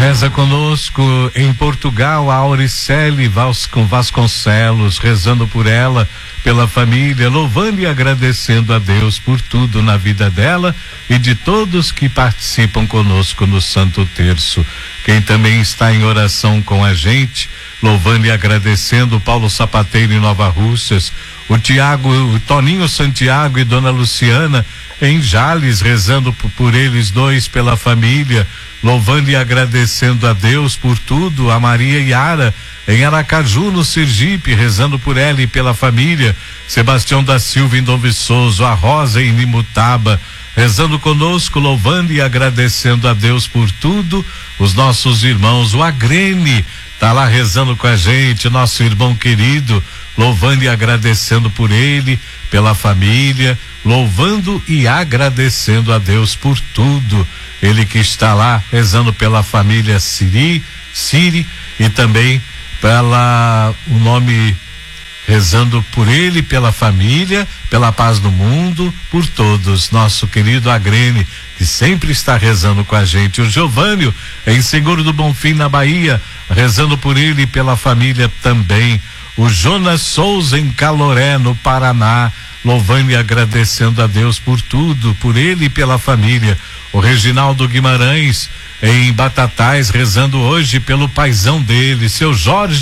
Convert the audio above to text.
Reza conosco em Portugal a Auricele Vasconcelos, rezando por ela, pela família, louvando e agradecendo a Deus por tudo na vida dela e de todos que participam conosco no Santo Terço. Quem também está em oração com a gente, louvando e agradecendo, Paulo Sapateiro em Nova Russas, o Tiago, o Toninho Santiago e Dona Luciana em Jales, rezando por eles dois, pela família, louvando e agradecendo a Deus por tudo, a Maria Yara em Aracaju, no Sergipe, rezando por ela e pela família, Sebastião da Silva em Dom Viçoso, a Rosa em Nimutaba, rezando conosco, louvando e agradecendo a Deus por tudo, os nossos irmãos, o Agrene tá lá rezando com a gente, nosso irmão querido, louvando e agradecendo por ele, pela família, louvando e agradecendo a Deus por tudo. Ele que está lá rezando pela família Siri e também o nome, rezando por ele, pela família, pela paz do mundo, por todos. Nosso querido Agrene, que sempre está rezando com a gente. O Giovânio em Seguro do Bonfim, na Bahia, rezando por ele e pela família também. O Jonas Souza em Caloré, no Paraná, louvando e agradecendo a Deus por tudo, por ele e pela família. O Reginaldo Guimarães em Batatais, rezando hoje pelo paizão dele, seu Jorge